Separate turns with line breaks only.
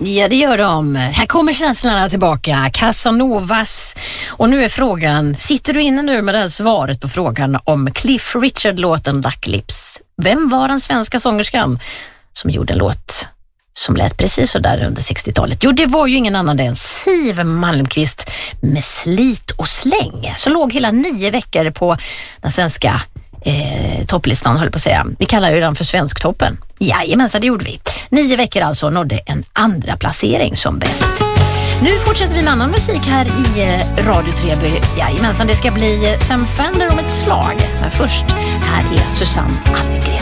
Ja, det gör de. Här kommer känslorna tillbaka. Casanovas. Och nu är frågan, sitter du inne nu med det här svaret på frågan om Cliff Richard-låten Duck Lips? Vem var den svenska sångerskan som gjorde en låt som lät precis så där under 60-talet? Jo, det var ju ingen annan än Siw Malmkvist med Slit och släng. Så låg hela 9 veckor på den svenska topplistan, höll på att säga. Vi kallar ju den för Svensktoppen. Jajamensan, det gjorde vi. 9 veckor alltså, nådde en andra placering som bäst. Nu fortsätter vi med annan musik här i Radio Treby. Jajamensan, det ska bli Sam Fender om ett slag. Men först, här är Susanne Almgren.